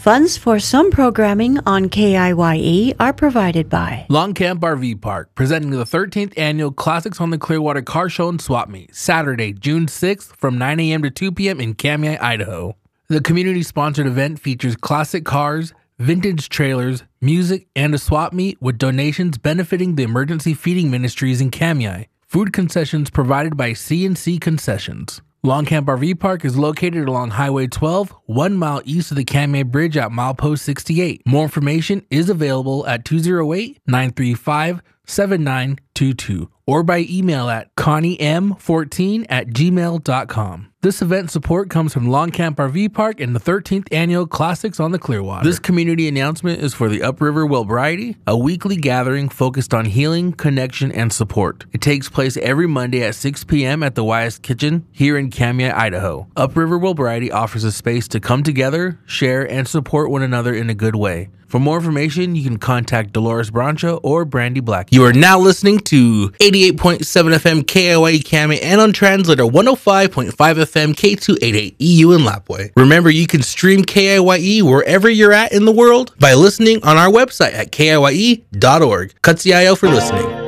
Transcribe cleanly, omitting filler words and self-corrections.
Funds for some programming on KIYE are provided by Long Camp RV Park, presenting the 13th Annual Classics on the Clearwater Car Show and Swap Meet, Saturday, June 6th from 9 a.m. to 2 p.m. in Kamiah, Idaho. The community-sponsored event features classic cars, vintage trailers, music, and a swap meet with donations benefiting the emergency feeding ministries in Kamiah. Food concessions provided by C&C Concessions. Long Camp RV Park is located along Highway 12, 1 mile east of the Kamiah Bridge at milepost 68. More information is available at 208-935-7922 or by email at conniem14@gmail.com. This event support comes from Long Camp RV Park and the 13th Annual Classics on the Clearwater. This community announcement is for the Upriver Wellbriety, a weekly gathering focused on healing, connection, and support. It takes place every Monday at 6 p.m. at the Wyeth's Kitchen here in Kamiah, Idaho. Upriver Wellbriety offers a space to come together, share, and support one another in a good way. For more information, you can contact Dolores Brancha or Brandy Black. You are now listening to 88.7 FM KIYE Kamiah and on translator 105.5 FM K288 EU in Lapwai. Remember, you can stream KIYE wherever you're at in the world by listening on our website at KIYE.org. Katsiayo for listening.